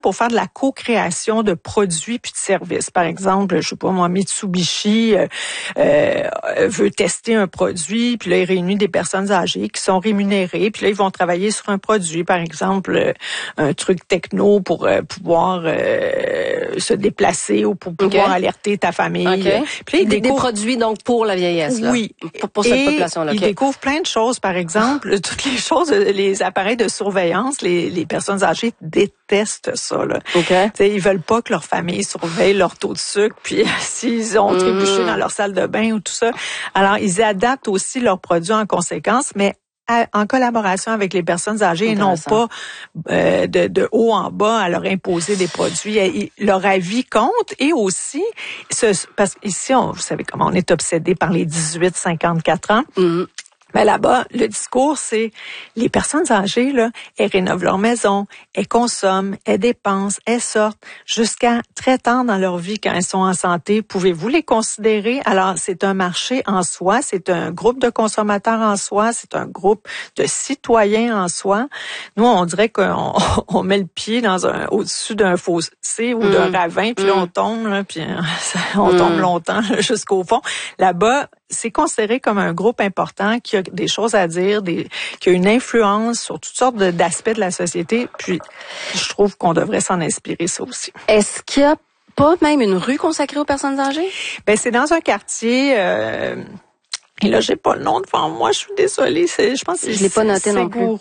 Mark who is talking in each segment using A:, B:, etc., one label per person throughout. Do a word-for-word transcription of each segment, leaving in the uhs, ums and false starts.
A: pour faire de la co-création de produits puis de services. Par exemple, je sais pas moi, Mitsubishi euh, euh, veut tester un produit, puis là, il réunit des personnes âgées qui sont rémunérées, puis là, ils vont travailler sur un produit, par exemple, euh, un truc techno pour euh, pouvoir euh, se déplacer ou pour pouvoir okay. alerter ta famille.
B: Okay.
A: Puis là,
B: des,
A: découvre...
B: des produits, donc, pour la vieillesse, là.
A: Oui.
B: Pour, pour cette
A: Et
B: population-là.
A: Ils
B: okay.
A: découvrent plein de choses, par exemple, toutes les choses, les appareils de surveillance, les, les personnes âgées détestent ça, là.
B: Okay.
A: T'sais, ils veulent pas que leur famille surveille leur taux de sucre, puis s'ils ont trébuché mmh. dans leur salle de bain ou tout ça. Alors, ils adaptent aussi leurs produits en conséquence, mais à, en collaboration avec les personnes âgées et non pas euh, de, de haut en bas à leur imposer des produits. Et, leur avis compte et aussi, ce, parce qu'ici, on, vous savez comment on est obsédé par les dix-huit à cinquante-quatre ans. Mmh. Mais là-bas, le discours, c'est les personnes âgées, là, elles rénovent leur maison, elles consomment, elles dépensent, elles sortent jusqu'à très tard dans leur vie quand elles sont en santé. Pouvez-vous les considérer? Alors, c'est un marché en soi, c'est un groupe de consommateurs en soi, c'est un groupe de citoyens en soi. Nous, on dirait qu'on on met le pied dans un au-dessus d'un fossé ou mmh. d'un ravin, puis mmh. là, on tombe, là, puis on mmh. tombe longtemps là, jusqu'au fond. Là-bas, c'est considéré comme un groupe important qui a des choses à dire, des, qui a une influence sur toutes sortes de, d'aspects de la société. Puis, je trouve qu'on devrait s'en inspirer, ça aussi.
B: Est-ce qu'il y a pas même une rue consacrée aux personnes âgées?
A: Ben, c'est dans un quartier... Euh, Et là, j'ai pas le nom devant moi, je suis désolée. C'est, je pense que c'est,
B: je l'ai pas noté non plus.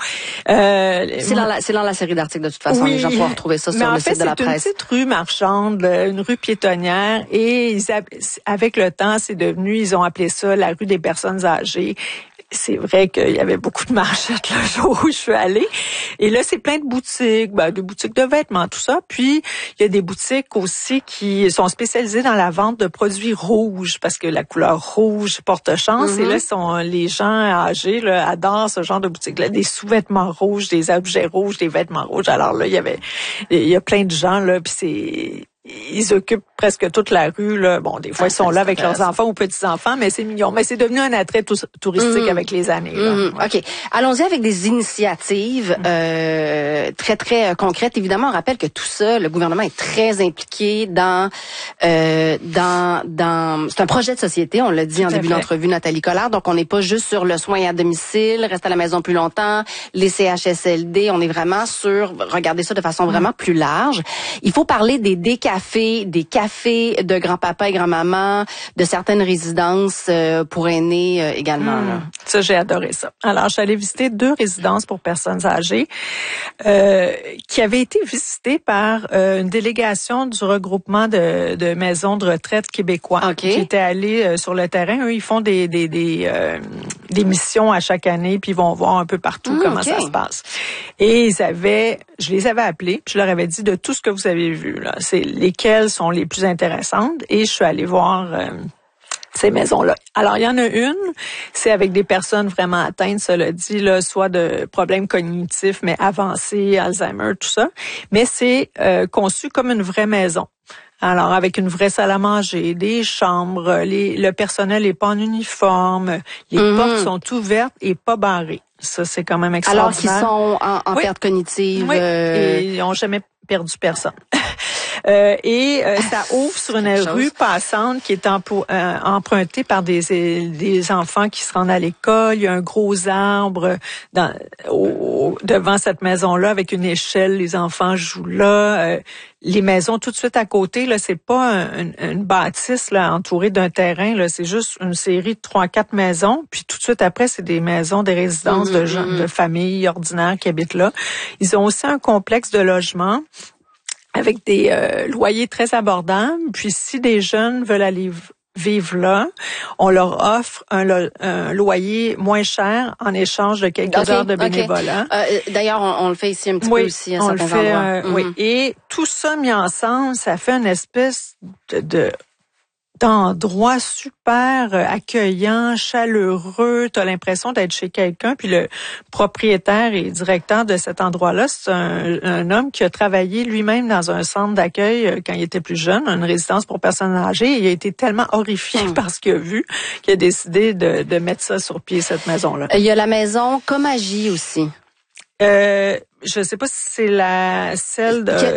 A: Euh,
B: c'est, dans la, c'est dans la série d'articles de toute façon. Oui, les gens pourront retrouver ça sur le
A: fait,
B: site de la presse.
A: C'est une petite rue marchande, une rue piétonnière. Et ils, avec le temps, c'est devenu, ils ont appelé ça la rue des personnes âgées. C'est vrai qu'il y avait beaucoup de marchettes le jour où je suis allée. Et là, c'est plein de boutiques, ben, des boutiques de vêtements, tout ça. Puis, il y a des boutiques aussi qui sont spécialisées dans la vente de produits rouges parce que la couleur rouge porte chance. Mm-hmm. Et là, sont, les gens âgés là, adorent ce genre de boutiques-là. Des sous-vêtements rouges, des objets rouges, des vêtements rouges. Alors là, il y avait, il y a plein de gens, là, puis c'est... Ils occupent presque toute la rue, là. Bon, des fois, ah, ils sont là avec leurs enfants ou petits-enfants, mais c'est mignon. Mais c'est devenu un attrait tou- touristique mmh. avec les années. Là.
B: Mmh. OK. Allons-y avec des initiatives euh, très, très concrètes. Évidemment, on rappelle que tout ça, le gouvernement est très impliqué dans... Euh, dans, dans c'est un projet de société, on l'a dit tout en début fait. d'entrevue, Nathalie Collard. Donc, on n'est pas juste sur le soin à domicile, reste à la maison plus longtemps, les C H S L D. On est vraiment sur... Regardez ça de façon vraiment mmh. plus large. Il faut parler des décafés, des cafés de grand-papa et grand-maman, de certaines résidences euh, pour aînés euh, également. Mmh, là.
A: Ça, j'ai adoré ça. Alors, je suis allée visiter deux résidences pour personnes âgées euh, qui avaient été visitées par euh, une délégation du regroupement de, de maisons de retraite québécois
B: okay.
A: qui étaient allés euh, sur le terrain. Eux, ils font des des des, euh, des missions à chaque année, puis ils vont voir un peu partout mmh, comment okay. ça se passe. Et ils avaient, je les avais appelés, puis je leur avais dit de tout ce que vous avez vu là, c'est lesquelles sont les plus intéressantes, et je suis allée voir euh, ces maisons-là. Alors, il y en a une, c'est avec des personnes vraiment atteintes, cela dit, là, soit de problèmes cognitifs, mais avancés, Alzheimer, tout ça, mais c'est euh, conçu comme une vraie maison. Alors, avec une vraie salle à manger, des chambres, les, le personnel n'est pas en uniforme, les mm-hmm. portes sont ouvertes et pas barrées. Ça, c'est quand même extraordinaire.
B: Alors qu'ils sont en, en
A: oui.
B: perte cognitive.
A: Oui,
B: euh...
A: et ils n'ont jamais perdu personne. Euh, et euh, ça ouvre sur une rue passante qui est empo- euh, empruntée par des des enfants qui se rendent à l'école. Il y a un gros arbre dans, au, devant cette maison-là avec une échelle. Les enfants jouent là. Euh, les maisons tout de suite à côté, là, c'est pas un, une, une bâtisse là entourée d'un terrain. Là, c'est juste une série de trois, quatre maisons. Puis tout de suite après, c'est des maisons, des résidences mmh, de gens, mmh. de familles ordinaires qui habitent là. Ils ont aussi un complexe de logement avec des euh, loyers très abordables. Puis si des jeunes veulent aller vivre là, on leur offre un, lo- un loyer moins cher en échange de quelques okay, heures de bénévolat.
B: Okay. Euh, d'ailleurs, on, on le fait ici un petit
A: oui,
B: peu aussi à
A: on
B: certains
A: le fait,
B: endroits.
A: Euh,
B: mm-hmm.
A: Oui, et tout ça mis ensemble, ça fait une espèce de... de d'endroit super accueillant, chaleureux. Tu as l'impression d'être chez quelqu'un. Puis le propriétaire et directeur de cet endroit-là, c'est un, un homme qui a travaillé lui-même dans un centre d'accueil quand il était plus jeune, une résidence pour personnes âgées. Et il a été tellement horrifié mmh. par ce qu'il a vu qu'il a décidé de, de mettre ça sur pied, cette maison-là.
B: Il y a la maison Comagie aussi.
A: Euh, je sais pas si c'est la celle de...